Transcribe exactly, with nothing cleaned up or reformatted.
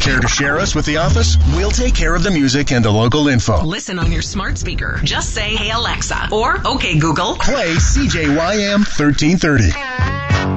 Care to share us with the office? We'll take care of the music and the local info. Listen on your smart speaker. Just say, "Hey Alexa," or "Okay Google, play C J Y M thirteen thirty."